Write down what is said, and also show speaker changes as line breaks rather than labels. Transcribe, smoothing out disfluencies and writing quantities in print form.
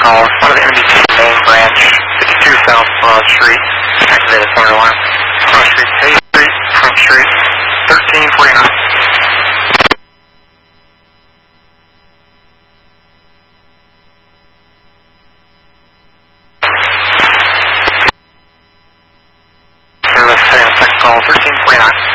call. One of the NBC main branch, 52 South Broad Street. Activated center alarm. Cross Street, Hay Street, Front Street, 1349. Service, second call, 1349.